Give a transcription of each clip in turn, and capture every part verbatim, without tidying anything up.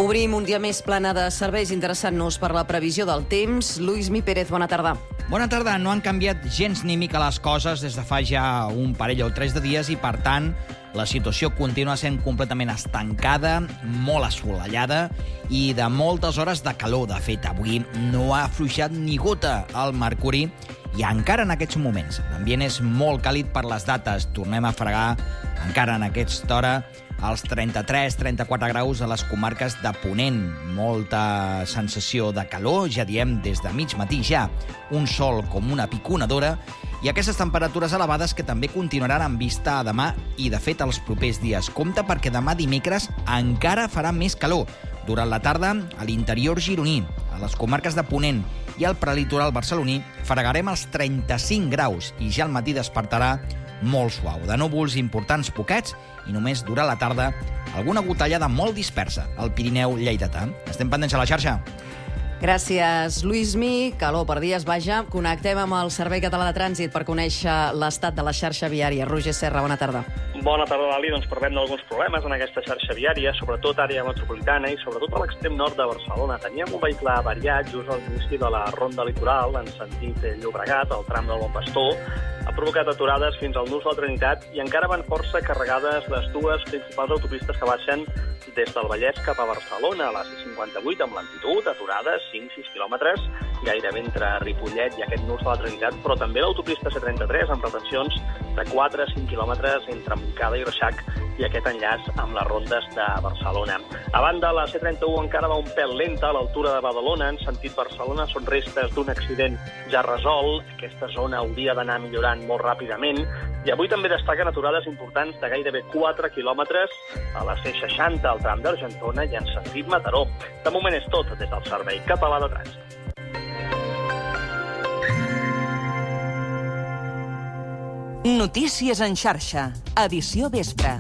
Obrim un dia més plana de serveis, interessant-nos per la previsió del temps. Lluís Mi Pérez, bona tarda. Bona tarda. No han canviat gens ni mica les coses des de fa ja un parell o tres de dies i, per tant, la situació continua sent completament estancada, molt assolellada i de moltes hores de calor. De fet, avui no ha afluixat ni gota el mercuri i encara en aquests moments l'ambient és molt càlid per les dates. Tornem a fregar encara en aquesta hora als trenta-tres trenta-quatre graus a les comarques de Ponent. Molta sensació de calor, ja diem, des de mig matí ja. Un sol com una piconadora i aquestes temperatures elevades que també continuaran en vista a demà i, de fet, els propers dies. Compte perquè demà dimecres encara farà més calor. Durant la tarda, a l'interior gironí, a les comarques de Ponent i al prelitoral barceloní, fregarem els trenta-cinc graus i ja al matí despertarà molt suau. De núvols importants poquets i només durant la tarda alguna gotellada molt dispersa al Pirineu lleidatà. Estem pendents a la xarxa. Gràcies, Lluís Mi. Calor per dies, vaja. Connectem amb el Servei Català de Trànsit per conèixer l'estat de la xarxa viària. Roger Serra, bona tarda. Bona tarda, Dali. Doncs parlem d'alguns problemes en aquesta xarxa viària, sobretot àrea metropolitana i sobretot a l'extrem nord de Barcelona. Teníem un vehicle avariat just al inici de la ronda litoral en sentit Llobregat, al tram del Bon Pastor. Ha provocat aturades fins al nus de la Trinitat i encara van força carregades les dues principals autopistes que baixen des del Vallès cap a Barcelona, la C cinquanta-vuit amb lentitud, aturades cinc sis quilòmetres, gairebé entre Ripollet i aquest nus de la Trinitat, però també l'autopista C trenta-tres amb retencions de quatre a cinc quilòmetres entre Montcada i Reixac i aquest enllaç amb les rondes de Barcelona. A banda, la C trenta-u encara va un pèl lenta a l'altura de Badalona, en sentit Barcelona. Són restes d'un accident ja resolt. Aquesta zona hauria d'anar millorant molt ràpidament. I avui també destaquen aturades importants de gairebé quatre quilòmetres a la C seixanta, al tram d'Argentona i en sentit Mataró. De moment és tot des del Servei Català de Trànsit. Notícies en xarxa, edició vespre.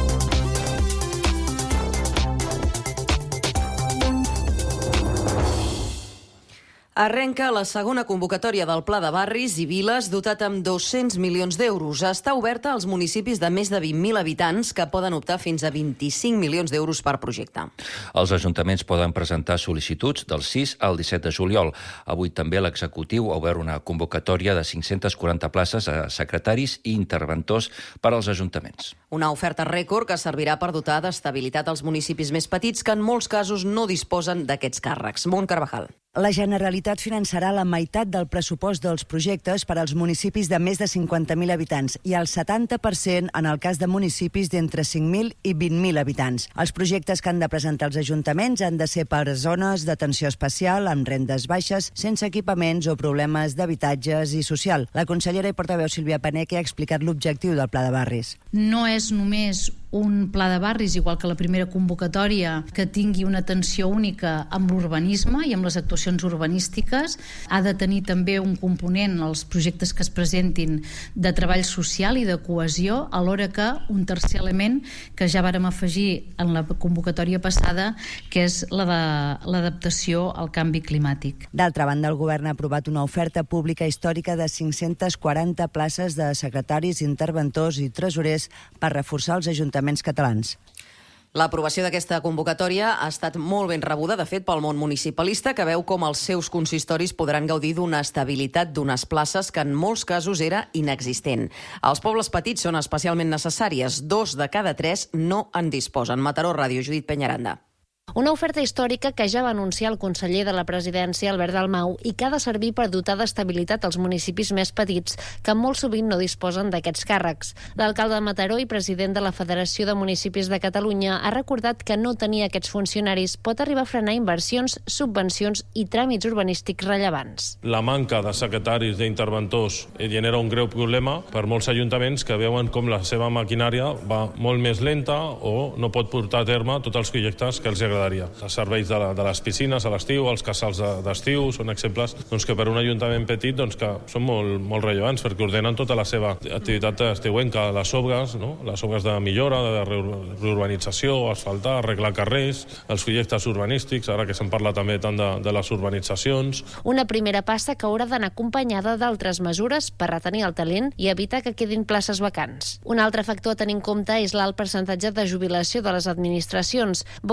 Arrenca la segona convocatòria del Pla de Barris i Viles dotat amb dos-cents milions d'euros. Està oberta als municipis de més de vint mil habitants que poden optar fins a vint-i-cinc milions d'euros per projecte. Els ajuntaments poden presentar sol·licituds del sis al disset de juliol. Avui també l'executiu ha obert una convocatòria de cinc-centes quaranta places a secretaris i interventors per als ajuntaments. Una oferta rècord que servirà per dotar d'estabilitat als municipis més petits que en molts casos no disposen d'aquests càrrecs. Mont Carvajal. La Generalitat finançarà la meitat del pressupost dels projectes per als municipis de més de cinquanta mil habitants i el setanta per cent en el cas de municipis d'entre cinc mil i vint mil habitants. Els projectes que han de presentar els ajuntaments han de ser per zones d'atenció especial, amb rendes baixes, sense equipaments o problemes d'habitatges i social. La consellera i portaveu Sílvia Paneque ha explicat l'objectiu del Pla de Barris. No és només un pla de barris, igual que la primera convocatòria, que tingui una atenció única amb l'urbanisme i amb les actuacions urbanístiques. Ha de tenir també un component, els projectes que es presentin, de treball social i de cohesió, alhora que un tercer element que ja vàrem afegir en la convocatòria passada, que és la de l'adaptació al canvi climàtic. D'altra banda, el govern ha aprovat una oferta pública històrica de cinc-centes quaranta places de secretaris, interventors i tresorers per reforçar els ajuntaments catalans. L'aprovació d'aquesta convocatòria ha estat molt ben rebuda, de fet, pel món municipalista, que veu com els seus consistoris podran gaudir d'una estabilitat d'unes places que en molts casos era inexistent. Els pobles petits són especialment necessàries. Dos de cada tres no en disposen. Mataró Ràdio, Judit Peñaranda. Una oferta històrica que ja va anunciar el conseller de la presidència, Albert Dalmau, i que ha de servir per dotar d'estabilitat als municipis més petits, que molt sovint no disposen d'aquests càrrecs. L'alcalde de Mataró i president de la Federació de Municipis de Catalunya ha recordat que no tenir aquests funcionaris pot arribar a frenar inversions, subvencions i tràmits urbanístics rellevants. La manca de secretaris, d'interventors, genera un greu problema per molts ajuntaments que veuen com la seva maquinària va molt més lenta o no pot portar a terme tots els projectes que els agradaria. Els serveis de, la, de les piscines a l'estiu, els casals d'estiu, són exemples doncs, que per un ajuntament petit doncs, que són molt, molt rellevants perquè ordenen tota la seva activitat estiuenca, les obres, no? Les obres de millora, de reurbanització, asfaltar, arreglar carrers, els projectes urbanístics, ara que se'n parla també tant de, de les urbanitzacions. Una primera passa que haurà d'anar acompanyada d'altres mesures per retenir el talent i evitar que quedin places vacants. Un altre factor a tenir en compte és l'alt percentatge de jubilació de les administracions. Bote diu que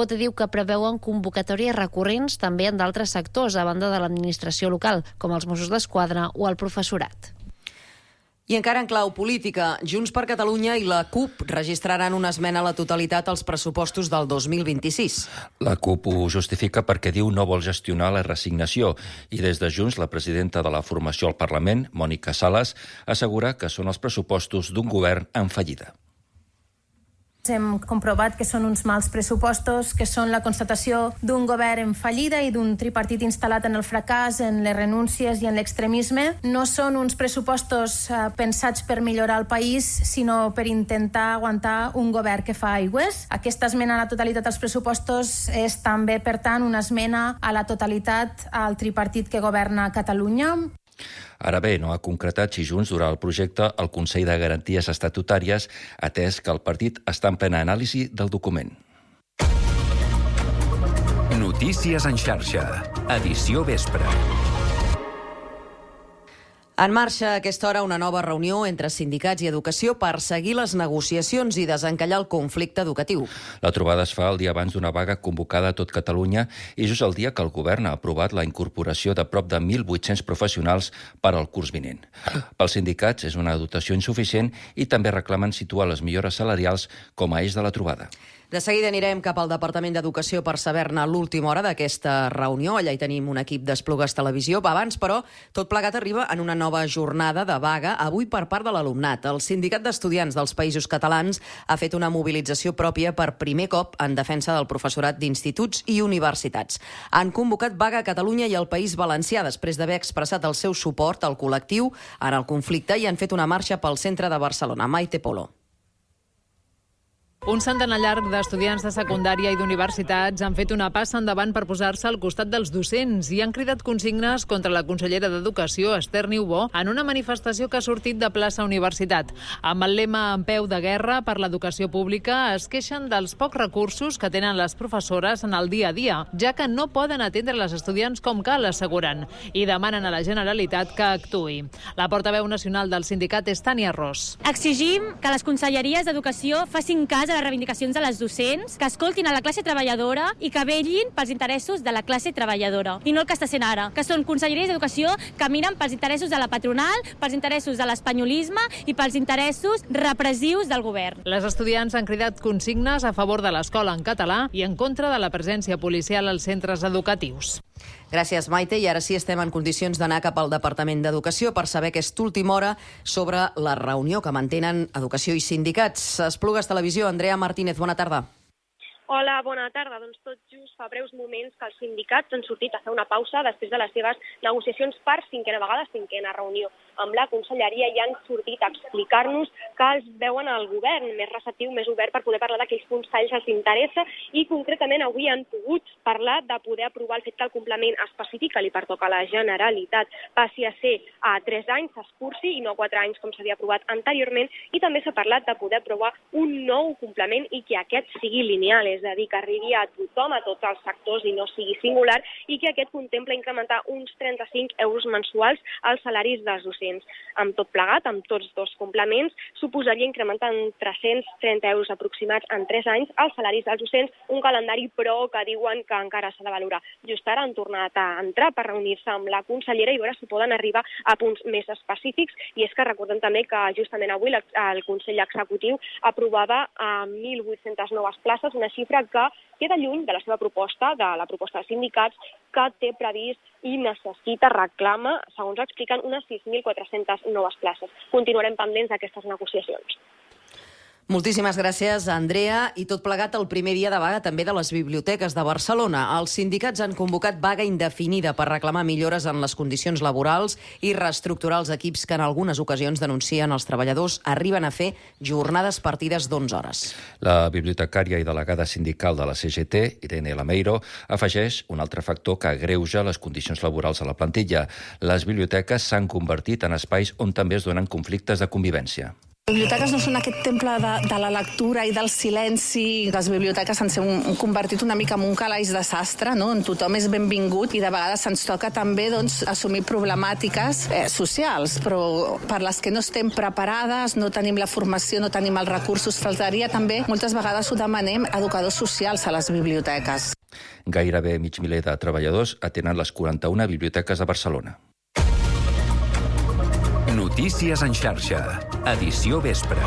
preveuen convocatòries recurrents també en d'altres sectors, a banda de l'administració local, com els Mossos d'Esquadra o el professorat. I encara en clau política, Junts per Catalunya i la CUP registraran una esmena a la totalitat als pressupostos del dos mil vint-i-sis. La CUP ho justifica perquè diu no vol gestionar la resignació i des de Junts la presidenta de la formació al Parlament, Mònica Sales, assegura que són els pressupostos d'un govern en fallida. Hem comprovat que són uns mals pressupostos, que són la constatació d'un govern en fallida i d'un tripartit instal·lat en el fracàs, en les renúncies i en l'extremisme. No són uns pressupostos eh, pensats per millorar el país, sinó per intentar aguantar un govern que fa aigües. Aquesta esmena a la totalitat als pressupostos és també, per tant, una esmena a la totalitat al tripartit que governa Catalunya. Ara bé, no ha concretat si Junts durà el projecte al Consell de Garanties Estatutàries, atès que el partit està en plena anàlisi del document. Notícies en xarxa, edició vespre. En marxa a aquesta hora una nova reunió entre sindicats i educació per seguir les negociacions i desencallar el conflicte educatiu. La trobada es fa el dia abans d'una vaga convocada a tot Catalunya i just el dia que el govern ha aprovat la incorporació de prop de mil vuit-cents professionals per al curs vinent. Pels sindicats és una dotació insuficient i també reclamen situar les millores salarials com a eix de la trobada. De seguida anirem cap al Departament d'Educació per saber-ne l'última hora d'aquesta reunió. Allà hi tenim un equip d'Esplugues Televisió. Abans, però, tot plegat arriba en una nova jornada de vaga, avui per part de l'alumnat. El Sindicat d'Estudiants dels Països Catalans ha fet una mobilització pròpia per primer cop en defensa del professorat d'instituts i universitats. Han convocat vaga a Catalunya i al País Valencià després d'haver expressat el seu suport al col·lectiu en el conflicte i han fet una marxa pel centre de Barcelona. Maite Polo. Un centenar llarg d'estudiants de secundària i d'universitats han fet una passa endavant per posar-se al costat dels docents i han cridat consignes contra la consellera d'Educació, Esther Niubó, en una manifestació que ha sortit de plaça Universitat. Amb el lema En peu de guerra per l'educació pública es queixen dels pocs recursos que tenen les professores en el dia a dia, ja que no poden atendre les estudiants com cal, asseguren, i demanen a la Generalitat que actuï. La portaveu nacional del sindicat és Tània Ros. Exigim que les conselleries d'Educació facin cas a les reivindicacions de les docents, que escoltin a la classe treballadora i que vetllin pels interessos de la classe treballadora. I no el que està sent ara, que són conselleries d'Educació que miren pels interessos de la patronal, pels interessos de l'espanyolisme i pels interessos repressius del govern. Les estudiants han cridat consignes a favor de l'escola en català i en contra de la presència policial als centres educatius. Gràcies, Maite. I ara sí estem en condicions d'anar cap al Departament d'Educació per saber aquesta última hora sobre la reunió que mantenen Educació i sindicats. Esplugues Televisió, Andrea Martínez, bona tarda. Hola, bona tarda. Doncs tot just fa breus moments que els sindicats han sortit a fer una pausa després de les seves negociacions per cinquena vegada, cinquena reunió amb la conselleria, i han sortit a explicar-nos que els veuen al govern més receptiu, més obert per poder parlar d'aquells punts que ells els interessa, i concretament avui han pogut parlar de poder aprovar el fet que el complement específic que li pertoca a la Generalitat passi a ser a tres anys, s'escurci, i no quatre anys com s'havia aprovat anteriorment, i també s'ha parlat de poder aprovar un nou complement i que aquest sigui lineal, és a dir, que arribi a tothom, a tots els sectors i no sigui singular, i que aquest contempla incrementar uns trenta-cinc euros mensuals als salaris dels docents. Amb tot plegat, amb tots dos complements, suposaria incrementar en tres-cents trenta euros aproximats en tres anys els salaris dels docents, un calendari però que diuen que encara s'ha de valorar. Just ara han tornat a entrar per reunir-se amb la consellera i veure si poden arribar a punts més específics, i és que recordem també que justament avui el Consell Executiu aprovava a mil vuit-centes noves places, una xifra que queda lluny de la seva proposta, de la proposta dels sindicats, que té previst i necessita, reclama, segons expliquen, unes sis mil quatre-centes noves places. Continuarem pendents d'aquestes negociacions. Moltíssimes gràcies, Andrea. I tot plegat el primer dia de vaga també de les biblioteques de Barcelona. Els sindicats han convocat vaga indefinida per reclamar millores en les condicions laborals i reestructurar els equips que en algunes ocasions denuncien els treballadors arriben a fer jornades partides d'onze hores. La bibliotecària i delegada sindical de la C G T, Irene Lameiro, afegeix un altre factor que agreuja les condicions laborals a la plantilla. Les biblioteques s'han convertit en espais on també es donen conflictes de convivència. Les biblioteques no són aquest temple de, de la lectura i del silenci. Les biblioteques s'han un, convertit una mica en un calaix de sastre, no? On tothom és benvingut i de vegades se'ns toca també doncs, assumir problemàtiques eh, socials, però per les que no estem preparades, no tenim la formació, no tenim els recursos, faltaria també, moltes vegades ho demanem, educadors socials a les biblioteques. Gairebé mig miler de treballadors atenen les quaranta-una biblioteques de Barcelona. Notícies en xarxa. Edició vespre.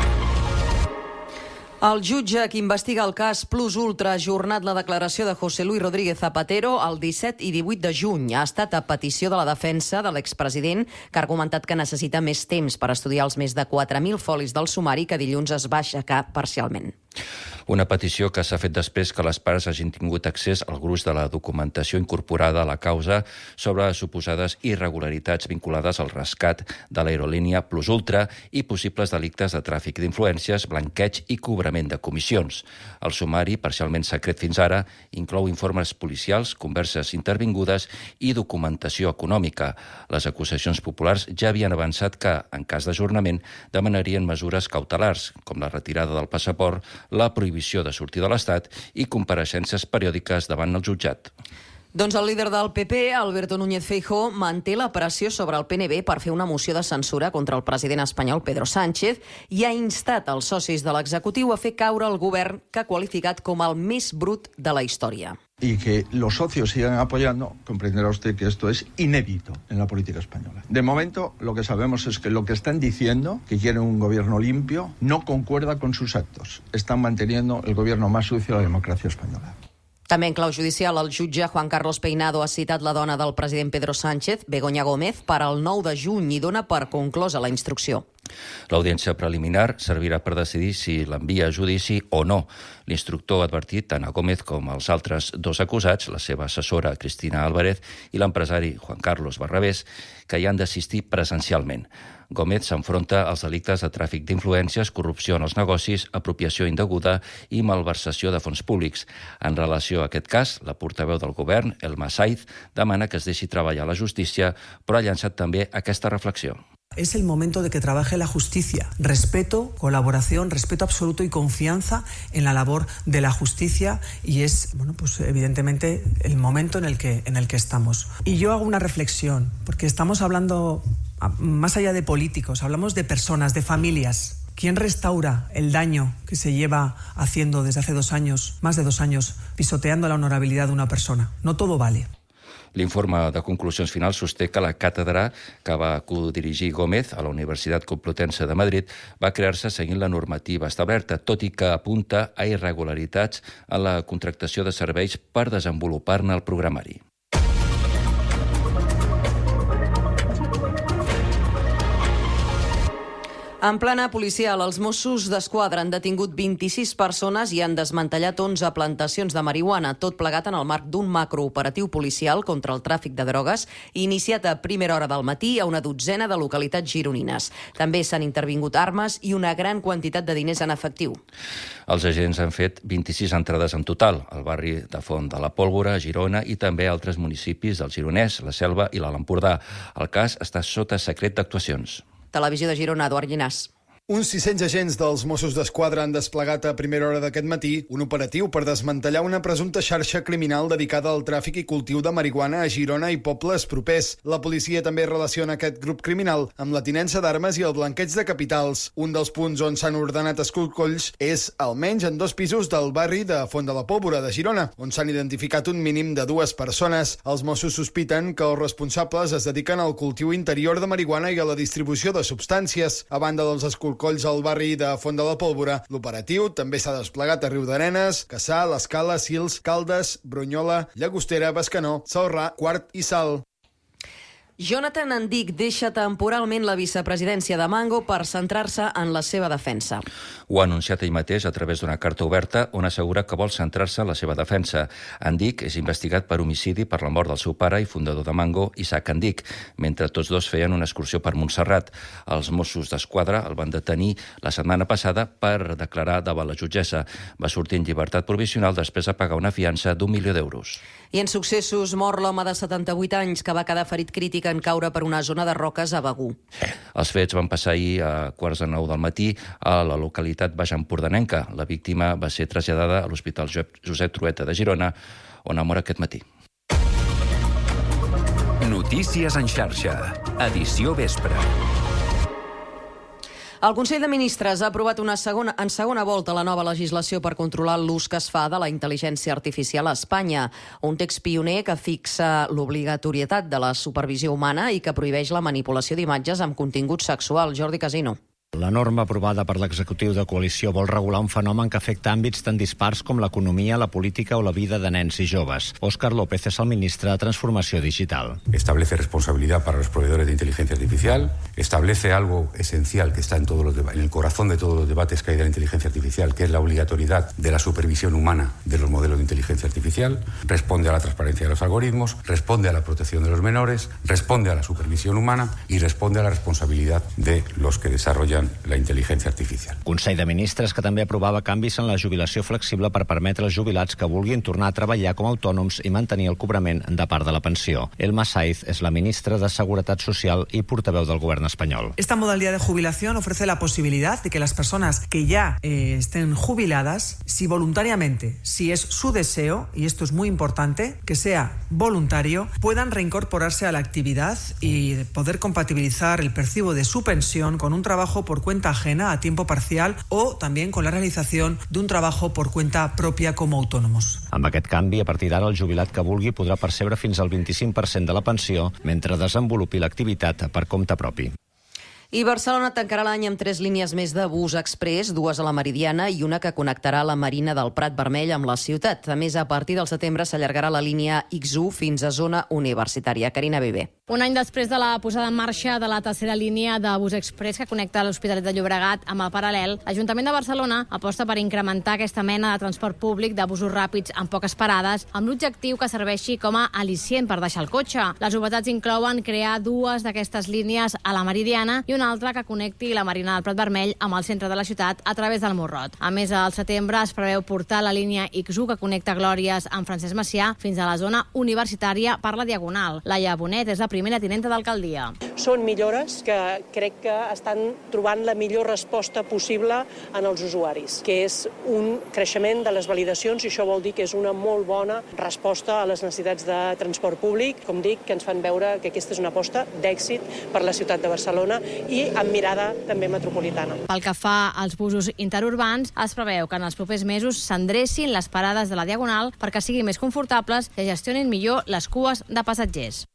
El jutge que investiga el cas Plus Ultra ha ajornat la declaració de José Luis Rodríguez Zapatero el disset i divuit de juny. Ha estat a petició de la defensa de l'expresident, que ha argumentat que necessita més temps per estudiar els més de quatre mil folis del sumari que dilluns es va aixecar parcialment. Una petició que s'ha fet després que les parts hagin tingut accés al gruix de la documentació incorporada a la causa sobre suposades irregularitats vinculades al rescat de l'aerolínia Plus Ultra i possibles delictes de tràfic d'influències, blanqueig i cobrament de comissions. El sumari, parcialment secret fins ara, inclou informes policials, converses intervingudes i documentació econòmica. Les acusacions populars ja havien avançat que, en cas d'ajornament, demanarien mesures cautelars, com la retirada del passaport, la prohibició de sortir de l'Estat i compareixences periòdiques davant el jutjat. Doncs el líder del P P, Alberto Núñez Feijóo, manté la pressió sobre el P N B per fer una moció de censura contra el president espanyol Pedro Sánchez i ha instat els socis de l'executiu a fer caure el govern que ha qualificat com el més brut de la història. Y que los socios sigan apoyando, comprenderá usted que esto es inédito en la política española. De momento, lo que sabemos es que lo que están diciendo, que quieren un gobierno limpio, no concuerda con sus actos. Están manteniendo el gobierno más sucio de la democracia española. També en clau judicial, el jutge Juan Carlos Peinado ha citat la dona del president Pedro Sánchez, Begoña Gómez, per al nou de juny i dona per conclosa la instrucció. L'audiència preliminar servirà per decidir si l'envia a judici o no. L'instructor ha advertit tant a Gómez com als altres dos acusats, la seva assessora Cristina Álvarez i l'empresari Juan Carlos Barrabés, que hi han d'assistir presencialment. Gómez s'enfronta als delictes de tràfic d'influències, corrupció en els negocis, apropiació indeguda i malversació de fons públics. En relació a aquest cas, la portaveu del govern, Elma Saiz, demana que es deixi treballar la justícia, però ha llançat també aquesta reflexió. Es el momento de que trabaje la justicia. Respeto, colaboración, respeto absoluto y confianza en la labor de la justicia y es, bueno, pues evidentemente el momento en el que, en el que estamos. Y yo hago una reflexión, porque estamos hablando, más allá de políticos, hablamos de personas, de familias. ¿Quién restaura el daño que se lleva haciendo desde hace dos años, más de dos años, pisoteando la honorabilidad de una persona? No todo vale. L'informe de conclusions finals sosté que la càtedra que va codirigir Gómez a la Universitat Complutense de Madrid va crear-se seguint la normativa establerta, tot i que apunta a irregularitats en la contractació de serveis per desenvolupar-ne el programari. En plana policial, els Mossos d'Esquadra han detingut vint-i-sis persones i han desmantellat onze plantacions de marihuana, tot plegat en el marc d'un macrooperatiu policial contra el tràfic de drogues iniciat a primera hora del matí a una dotzena de localitats gironines. També s'han intervingut armes i una gran quantitat de diners en efectiu. Els agents han fet vint-i-sis entrades en total al barri de Font de la Pólvora, Girona i també altres municipis del Gironès, la Selva i l'Alt Empordà. El cas està sota secret d'actuacions. Televisió de Girona, Eduard Llinàs. Uns sis-cents agents dels Mossos d'Esquadra han desplegat a primera hora d'aquest matí un operatiu per desmantellar una presumpta xarxa criminal dedicada al tràfic i cultiu de marihuana a Girona i pobles propers. La policia també relaciona aquest grup criminal amb la tinença d'armes i el blanqueig de capitals. Un dels punts on s'han ordenat escorcolls és almenys en dos pisos del barri de Font de la Pólvora de Girona, on s'han identificat un mínim de dues persones. Els Mossos sospiten que els responsables es dediquen al cultiu interior de marihuana i a la distribució de substàncies. A banda dels escorcolls colls al barri de Font de la Pólvora. L'operatiu també s'ha desplegat a Riudarenes, Cassà, l'Escala, Sils, Caldes, Brunyola, Llagostera, Bescanó, Celrà, Quart i Salt. Jonathan Andic deixa temporalment la vicepresidència de Mango per centrar-se en la seva defensa. Ho ha anunciat ell mateix a través d'una carta oberta on assegura que vol centrar-se en la seva defensa. Andic és investigat per homicidi per la mort del seu pare i fundador de Mango, Isaac Andic, mentre tots dos feien una excursió per Montserrat. Els Mossos d'Esquadra el van detenir la setmana passada per declarar davant la jutgessa. Va sortir en llibertat provisional després de pagar una fiança d'un milió d'euros. I en successos mor l'home de setanta-vuit anys que va quedar ferit crític en caure per una zona de roques a Begur. Els fets van passar ahir a quarts de nou del matí a la localitat baixempordanenca. La víctima va ser traslladada a l'Hospital Josep Trueta de Girona, on ha mort aquest matí. Notícies en xarxa. Edició vespre. El Consell de Ministres ha aprovat una segona, en segona volta la nova legislació per controlar l'ús que es fa de la intel·ligència artificial a Espanya. Un text pioner que fixa l'obligatorietat de la supervisió humana i que prohibeix la manipulació d'imatges amb contingut sexual. Jordi Casino. La norma aprovada per l'executiu de coalició vol regular un fenomen que afecta àmbits tan dispars com l'economia, la política o la vida de nens i joves. Óscar López és el ministre de Transformació Digital. Establece responsabilidad para los proveedores de inteligencia artificial, establece algo esencial que está en, todos los en el corazón de todos los debates que hay de la inteligencia artificial, que es la obligatoriedad de la supervisión humana de los modelos de inteligencia artificial, responde a la transparencia de los algoritmos, responde a la protección de los menores, responde a la supervisión humana y responde a la responsabilidad de los que desarrollan la intel·ligència artificial. Consell de Ministres que també aprovava canvis en la jubilació flexible per permetre als jubilats que vulguin tornar a treballar com a autònoms i mantenir el cobrament de part de la pensió. Elma Saiz és la ministra de Seguretat Social i portaveu del govern espanyol. Esta modalidad de jubilación ofrece la posibilidad de que las personas que ya eh, estén jubiladas, si voluntariamente, si es su deseo, y esto es muy importante, que sea voluntario, puedan reincorporarse a la actividad y poder compatibilizar el percibo de su pensión con un trabajo por cuenta ajena a tiempo parcial o también con la realización de un trabajo por cuenta propia como autónomos. Amb aquest canvi, a partir d'ara el jubilat que vulgui podrà percebre fins al vint-i-cinc per cent de la pensió mentre desenvolupi l'activitat per compte propi. I Barcelona tancarà l'any amb tres línies més de bus express, dues a la Meridiana i una que connectarà la Marina del Prat Vermell amb la ciutat. A més, a partir del setembre s'allargarà la línia ics u fins a zona universitària. Carina Viver. Un any després de la posada en marxa de la tercera línia de bus express que connecta l'Hospitalet de Llobregat amb el Paral·lel, l'Ajuntament de Barcelona aposta per incrementar aquesta mena de transport públic de busos ràpids amb poques parades, amb l'objectiu que serveixi com a al·licient per deixar el cotxe. Les novetats inclouen crear dues d'aquestes línies a la Meridiana i una altra que connecti la Marina del Prat Vermell amb el centre de la ciutat a través del Morrot. A més, al setembre es preveu portar la línia ics u que connecta Glòries amb Francesc Macià fins a la zona universitària per la Diagonal. Laia Bonet és la primera tinenta d'alcaldia. Són millores que crec que estan trobant la millor resposta possible en els usuaris, que és un creixement de les validacions i això vol dir que és una molt bona resposta a les necessitats de transport públic, com dic, que ens fan veure que aquesta és una aposta d'èxit per la ciutat de Barcelona i amb mirada també metropolitana. Pel que fa als busos interurbans, es preveu que en els propers mesos s'endrecin les parades de la Diagonal perquè siguin més confortables i gestionin millor les cues de passatgers.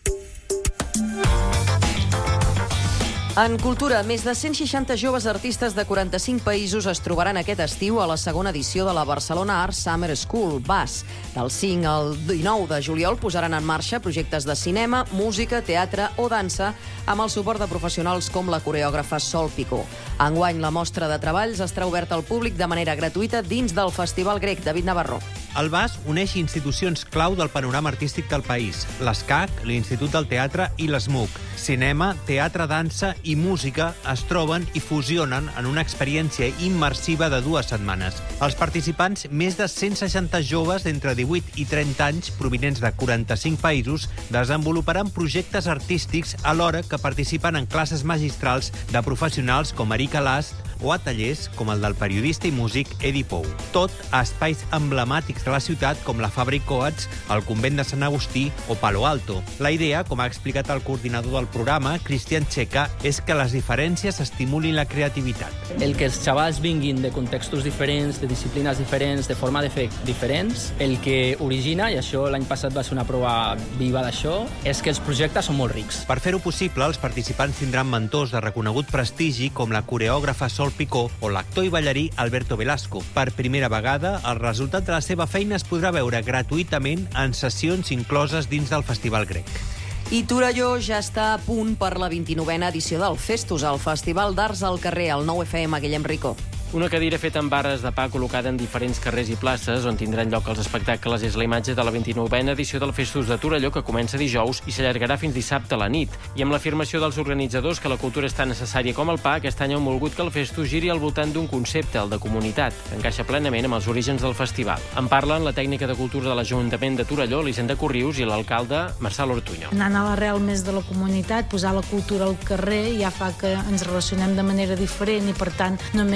En cultura, més de cent seixanta joves artistes de quaranta-cinc països es trobaran aquest estiu a la segona edició de la Barcelona Art Summer School, B A S. Del cinc al dinou de juliol posaran en marxa projectes de cinema, música, teatre o dansa amb el suport de professionals com la coreògrafa Sol Picó. Enguany, la mostra de treballs estarà oberta al públic de manera gratuïta dins del Festival Grec. David Navarro. El B A S uneix institucions clau del panorama artístic del país, l'ESCAC, l'Institut del Teatre i l'ESMUC. Cinema, teatre, dansa i música es troben i fusionen en una experiència immersiva de dues setmanes. Els participants, més de cent seixanta joves d'entre divuit i trenta anys, provinents de quaranta-cinc països, desenvoluparan projectes artístics alhora que participen en classes magistrals de professionals com Erika Last o a tallers com el del periodista i músic Edi Pou. Tot a espais emblemàtics de la ciutat com la Fabra i Coats, el Convent de Sant Agustí o Palo Alto. La idea, com ha explicat el coordinador del programa, Cristian Checa, és que les diferències estimulin la creativitat. El que els xavals vinguin de contextos diferents, de disciplines diferents, de forma de fer diferents, el que origina, i això l'any passat va ser una prova viva d'això, és que els projectes són molt rics. Per fer-ho possible, els participants tindran mentors de reconegut prestigi com la coreògrafa Sol Picó o l'actor i ballarí Alberto Velasco. Per primera vegada, el resultat de la seva feina es podrà veure gratuïtament en sessions incloses dins del Festival Grec. I Torelló ja està a punt per la vint-i-novena edició del Festus, el Festival d'Arts al carrer, al nou F M, Guillem Rico. Una cadira feta amb barres de pa col·locada en diferents carrers i places on tindran lloc els espectacles és la imatge de la vint-i-novena edició del Festus de Torelló, que comença dijous i s'allargarà fins dissabte a la nit. I amb l'afirmació dels organitzadors que la cultura és tan necessària com el pa, aquest any han volgut que el Festus giri al voltant d'un concepte, el de comunitat, que encaixa plenament amb els orígens del festival. En parlen la tècnica de cultura de l'Ajuntament de Torelló, Elisenda Corrius, i l'alcalde Marçal Ortuño. Anant a l'arrel més de la comunitat, posar la cultura al carrer ja fa que ens relacionem de manera diferent i, per tant, només per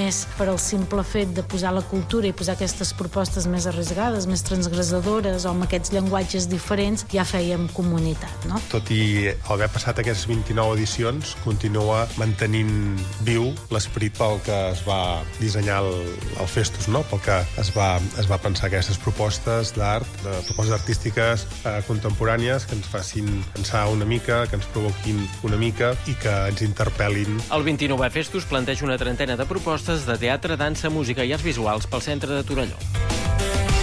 per al simple fet de posar la cultura i posar aquestes propostes més arriscades, més transgressadores o amb aquests llenguatges diferents, ja fèiem comunitat, no? Tot i haver passat aquestes vint-i-nou edicions, continua mantenint viu l'esperit pel que es va dissenyar el, el Festus, no? Pel que es va, es va pensar aquestes propostes d'art, de propostes artístiques eh, contemporànies que ens facin pensar una mica, que ens provoquin una mica i que ens interpel·lin. El vint-i-nouè Festus planteja una trentena de propostes de teatre, dansa, música i arts visuals pel centre de Torelló.